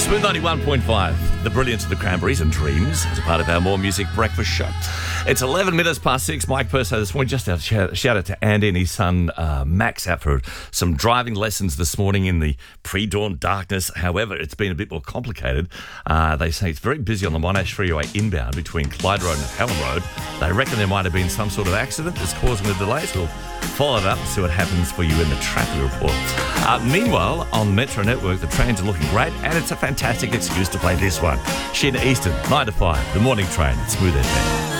Smooth 91.5, the brilliance of the Cranberries and Dreams as a part of our More Music breakfast show. It's 11 minutes past 6. Mike Purso this morning. Just a shout out to Andy and his son Max out for some driving lessons this morning in the pre-dawn darkness. However, it's been a bit more complicated. They say it's very busy on the Monash Freeway inbound between Clyde Road and Hallam Road. They reckon there might have been some sort of accident that's causing the delays. We'll follow it up and see what happens for you in the traffic report. Meanwhile, on Metro Network, the trains are looking great, and it's a fantastic excuse to play this one. Sheena Easton, 9 to 5, the morning train at Smooth FM.